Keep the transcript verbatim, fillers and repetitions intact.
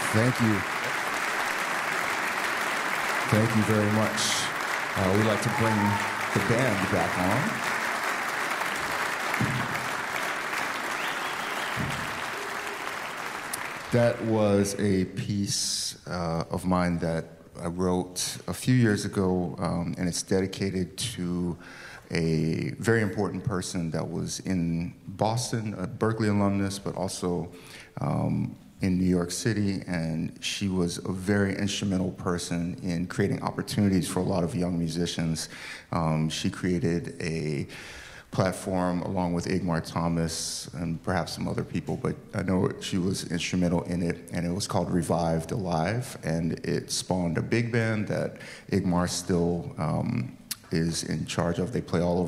Thank you. Thank you very much. Uh, we'd like to bring the band back on. That was a piece uh, of mine that I wrote a few years ago, um, and it's dedicated to a very important person that was in Boston, a Berklee alumnus, but also um, in New York City, and she was a very instrumental person in creating opportunities for a lot of young musicians. Um, she created a platform along with Igmar Thomas and perhaps some other people, but I know she was instrumental in it, and it was called Revived Alive, and it spawned a big band that Igmar still um, is in charge of. They play all over